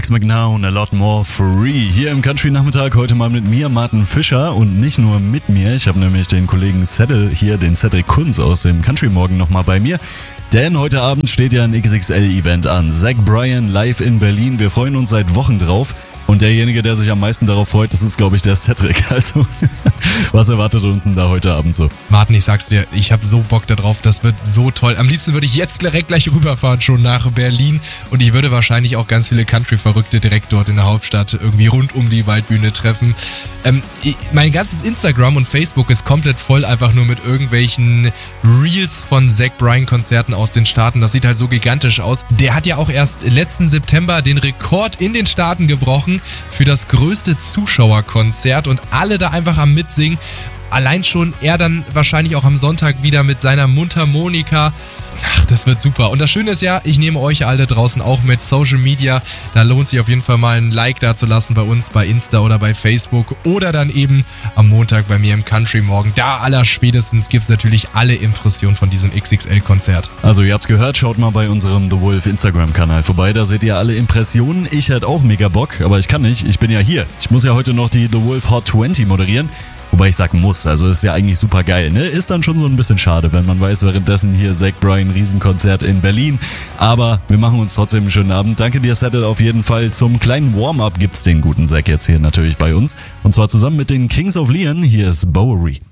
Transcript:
Max McNown, A Lot More Free. Hier im Country-Nachmittag heute mal mit mir, Martin Fischer. Und nicht nur mit mir, ich habe nämlich den Kollegen Settle hier, den Cedric Kunz aus dem Country-Morgen nochmal bei mir. Denn heute Abend steht ja ein XXL-Event an. Zach Bryan live in Berlin. Wir freuen uns seit Wochen drauf. Und derjenige, der sich am meisten darauf freut, das ist, glaube ich, der Cedric. Also, was erwartet uns denn da heute Abend so? Martin, ich sag's dir, ich habe so Bock da drauf, das wird so toll. Am liebsten würde ich jetzt direkt gleich rüberfahren, schon nach Berlin. Und ich würde wahrscheinlich auch ganz viele Country-Verrückte direkt dort in der Hauptstadt irgendwie rund um die Waldbühne treffen. Mein ganzes Instagram und Facebook ist komplett voll, einfach nur mit irgendwelchen Reels von Zach Bryan-Konzerten aus den Staaten. Das sieht halt so gigantisch aus. Der hat ja auch erst letzten September den Rekord in den Staaten gebrochen für das größte Zuschauerkonzert und alle da einfach am Mitsingen. Allein schon er dann wahrscheinlich auch am Sonntag wieder mit seiner Mundharmonika. Ach, das wird super. Und das Schöne ist ja, ich nehme euch alle draußen auch mit Social Media. Da lohnt sich auf jeden Fall mal ein Like da zu lassen bei uns, bei Insta oder bei Facebook. Oder dann eben am Montag bei mir im Country Morgen. Da allerspätestens gibt es natürlich alle Impressionen von diesem XXL-Konzert. Also ihr habt's gehört, schaut mal bei unserem The Wolf Instagram-Kanal vorbei. Da seht ihr alle Impressionen. Ich hätte auch mega Bock, aber ich kann nicht. Ich bin ja hier. Ich muss ja heute noch die The Wolf Hot 20 moderieren. Wobei ich sagen muss, also ist ja eigentlich super geil, ne? Ist dann schon so ein bisschen schade, wenn man weiß, währenddessen hier Zach Bryan Riesenkonzert in Berlin. Aber wir machen uns trotzdem einen schönen Abend. Danke dir, Settle, auf jeden Fall. Zum kleinen Warm-up gibt's den guten Zach jetzt hier natürlich bei uns. Und zwar zusammen mit den Kings of Leon. Hier ist Bowery.